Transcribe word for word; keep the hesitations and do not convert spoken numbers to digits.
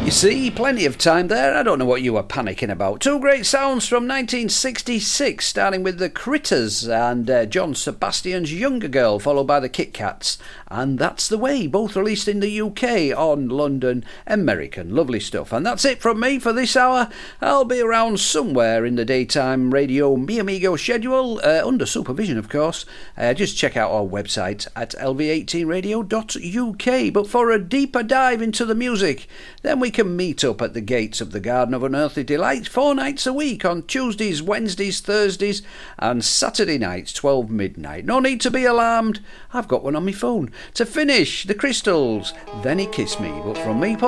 You see, plenty of time there. I don't know what you were panicking about. Two great sounds from nineteen sixty-six, starting with the Critters and uh, John Sebastian's Younger Girl, followed by the Kit Kats. And That's the Way, both released in the U K on London American. Lovely stuff. And that's it from me for this hour. I'll be around somewhere in the daytime radio Mi Amigo schedule, uh, under supervision, of course. Uh, just check out our website at L V eighteen radio dot U K. But for a deeper dive into the music, then we can meet up at the gates of the Garden of Unearthly Delight four nights a week on Tuesdays, Wednesdays, Thursdays and Saturday nights, twelve midnight. No need to be alarmed, I've got one on my phone. To finish, the Crystals, Then He Kissed Me. But from me, Paul